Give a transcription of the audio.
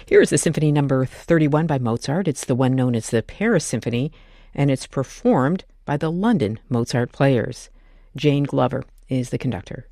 Here is the Symphony Number 31 by Mozart. It's the one known as the Paris Symphony, and it's performed by the London Mozart Players. Jane Glover is the conductor.